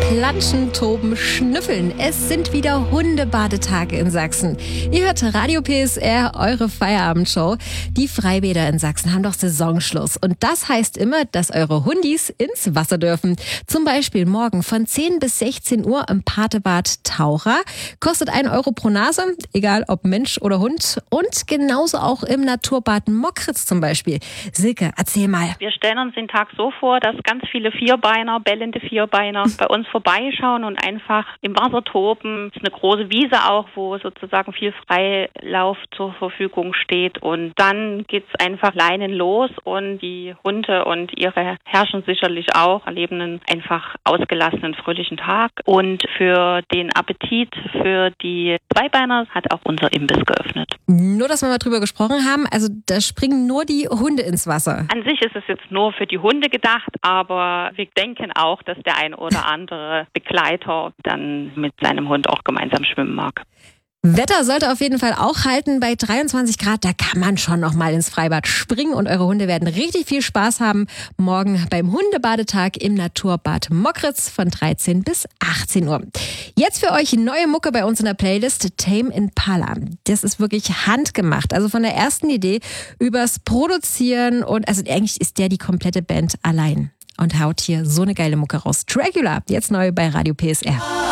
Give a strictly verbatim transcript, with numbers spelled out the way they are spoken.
Planschen, toben, schnüffeln. Es sind wieder Hundebadetage in Sachsen. Ihr hört Radio P S R, eure Feierabendshow. Die Freibäder in Sachsen haben doch Saisonschluss. Und das heißt immer, dass eure Hundis ins Wasser dürfen. Zum Beispiel morgen von zehn bis sechzehn Uhr im Patebad Taucher. Kostet ein Euro pro Nase, egal ob Mensch oder Hund. Und genauso auch im Naturbad Mockritz zum Beispiel. Silke, erzähl mal. Wir stellen uns den Tag so vor, dass ganz viele Vierbeiner, bellende Vierbeiner bei uns vorbeischauen und einfach im Wasser toben. Es ist eine große Wiese auch, wo sozusagen viel Freilauf zur Verfügung steht. Und dann geht's einfach Leinen los und die Hunde und ihre Herrchen sicherlich auch erleben einen einfach ausgelassenen, fröhlichen Tag. Und für den Appetit für die Zweibeiner hat auch unser Imbiss geöffnet. Nur, dass wir mal drüber gesprochen haben, also da springen nur die Hunde ins Wasser. An sich ist es jetzt nur für die Hunde gedacht, aber wir denken auch, dass der ein oder andere Begleiter dann mit seinem Hund auch gemeinsam schwimmen mag. Wetter sollte auf jeden Fall auch halten. Bei dreiundzwanzig Grad, da kann man schon noch mal ins Freibad springen und eure Hunde werden richtig viel Spaß haben. Morgen beim Hundebadetag im Naturbad Mockritz von dreizehn bis achtzehn Uhr. Jetzt für euch neue Mucke bei uns in der Playlist, Tame Impala. Das ist wirklich handgemacht. Also von der ersten Idee übers Produzieren und also eigentlich ist der die komplette Band allein und haut hier so eine geile Mucke raus. Dracula, jetzt neu bei Radio P S R.